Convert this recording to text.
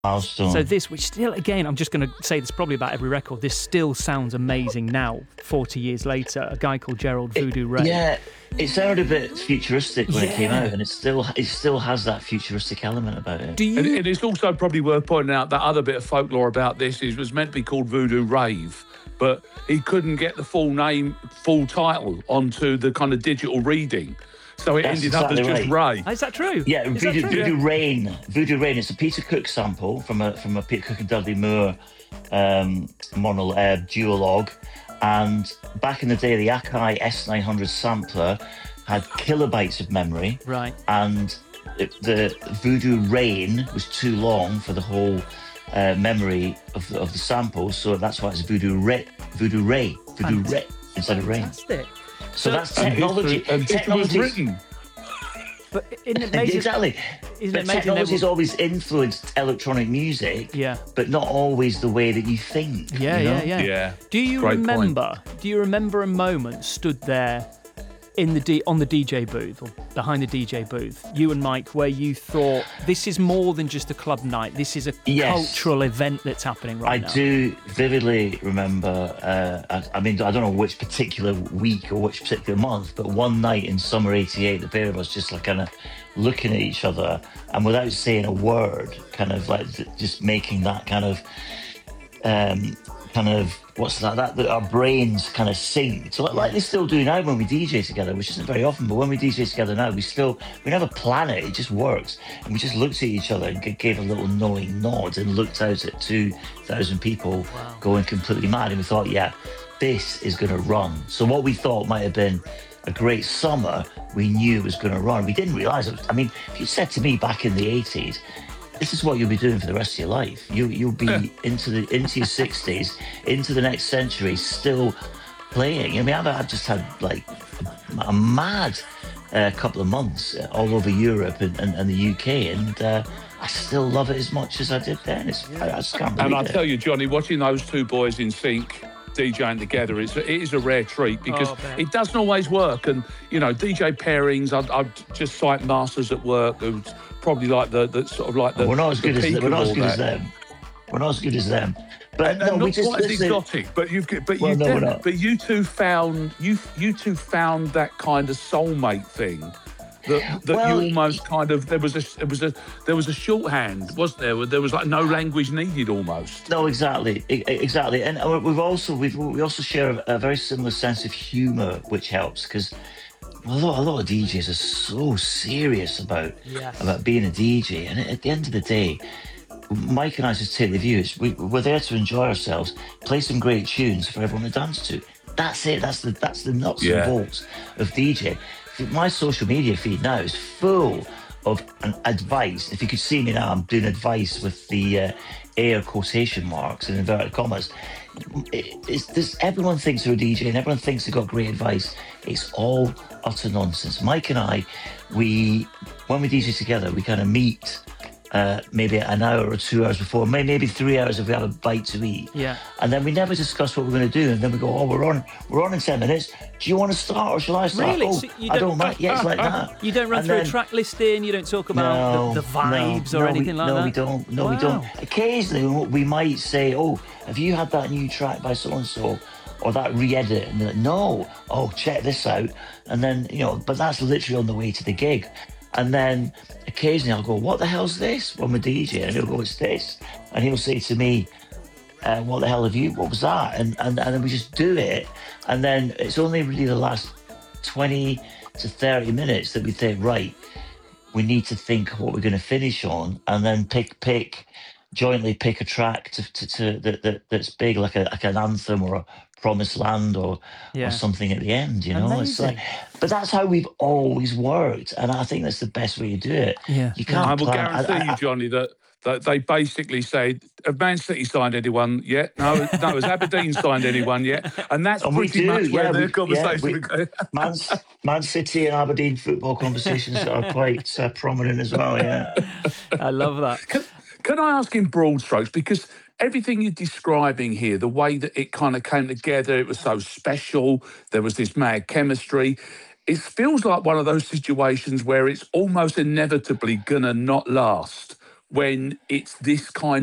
Milestone. So this, which still, again, I'm just going to say this probably about every record, this still sounds amazing now, 40 years later. A guy called Gerald Voodoo Ray. Yeah, it sounded a bit futuristic when it came out, and it still has that futuristic element about it. And it's also probably worth pointing out that other bit of folklore about this is it was meant to be called Voodoo Rave, but he couldn't get the full title onto the kind of digital reading. So it ended up as just Ray. Is that true? Yeah, Voodoo Rain. Voodoo Rain. It's a Peter Cook sample from a Peter Cook and Dudley Moore duologue. And back in the day, the Akai S900 sampler had kilobytes of memory. Right. And the Voodoo Rain was too long for the whole memory of the sample, so that's why it's Voodoo Ray instead of Rain. Fantastic. So that's technology. And technology was written. But isn't it amazing? Exactly. But technology's always influenced electronic music, but not always the way that you think. Yeah. Do you remember a moment stood there on the DJ booth or behind the DJ booth, you and Mike, where you thought this is more than just a club night? This is a cultural event that's happening right now. I do vividly remember. I mean, I don't know which particular week or which particular month, but one night in summer '88, the pair of us just like kind of looking at each other and without saying a word, kind of like just making that kind of what's that our brains kind of sync. So like they still do now when we DJ together, which isn't very often, but when we DJ together now, we never plan it, it just works. And we just looked at each other and gave a little knowing nod and looked out at 2,000 people going completely mad, and we thought, yeah, this is going to run. So what we thought might have been a great summer, we knew it was going to run. We didn't realise it. I mean, if you said to me back in the 80s, this is what you'll be doing for the rest of your life. You'll be into your 60s, into the next century, still playing. I mean, I've just had like a mad couple of months all over Europe and the UK, and I still love it as much as I did then. I just can't believe it. And I tell you, Johnny, watching those two boys in sync DJing together, it is a rare treat because it doesn't always work. And DJ pairings, I'd just cite Masters at Work, who's probably like the sort of like the. We're not as good as them. We're not as good as them. But not quite as exotic. But you two found that kind of soulmate thing. That you almost kind of there was a shorthand, wasn't there? There was like no language needed almost. No, exactly, and we also share a very similar sense of humour, which helps because a lot of DJs are so serious about being a DJ, and at the end of the day, Mike and I just take the view: we're there to enjoy ourselves, play some great tunes for everyone to dance to. That's it. That's the nuts and bolts of DJ. My social media feed now is full of advice. If you could see me now, I'm doing advice with the air quotation marks and inverted commas. Everyone thinks they're a DJ and everyone thinks they've got great advice. It's all utter nonsense. Mike and I, when we DJ together, we kind of meet maybe an hour or 2 hours before, maybe 3 hours if we have a bite to eat. Yeah. And then we never discuss what we're going to do. And then we go, we're on in 10 minutes. Do you want to start or shall I start? Really? Oh, So I don't mind. Yeah, it's like that. You don't run through a track listing. You don't talk about the vibes or anything like that. No, we don't. No, we don't. Occasionally, we might say, have you had that new track by so and so? Or that re-edit, and they're like, no, check this out. And then, but that's literally on the way to the gig. And then occasionally I'll go, what the hell's this? When we're DJing, and he'll go, it's this. And he'll say to me, what the hell what was that? And then we just do it. And then it's only really the last 20 to 30 minutes that we think, right, we need to think what we're going to finish on, and then jointly pick a track that's big, like an anthem or a Promised Land or something at the end, It's like, but that's how we've always worked, and I think that's the best way to do it. Yeah, you can't. I will guarantee you, Johnny, that they basically said, "Have Man City signed anyone yet? No, has Aberdeen signed anyone yet?" And that's pretty much where their conversation would go. Man City and Aberdeen football conversations are quite prominent as well. Yeah, I love that. Can I ask in broad strokes, because everything you're describing here, the way that it kind of came together, it was so special, there was this mad chemistry. It feels like one of those situations where it's almost inevitably going to not last. when it's this kind